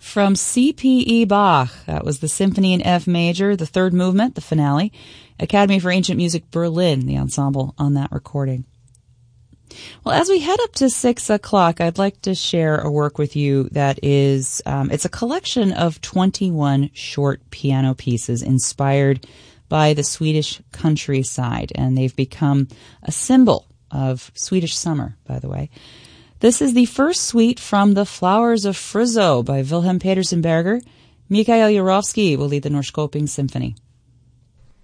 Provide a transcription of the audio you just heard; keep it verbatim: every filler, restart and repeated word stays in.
from C P E Bach. That was the Symphony in F major, the third movement, the finale. Academy for Ancient Music Berlin, the ensemble on that recording. Well, as we head up to six o'clock, I'd like to share a work with you that is, um, it's a collection of twenty-one short piano pieces inspired by the Swedish countryside, and they've become a symbol of Swedish summer, by the way. This is the first suite from The Flowers of Fruzzo by Wilhelm Petersen Berger. Mikael Jarowski will lead the Norrköping Symphony.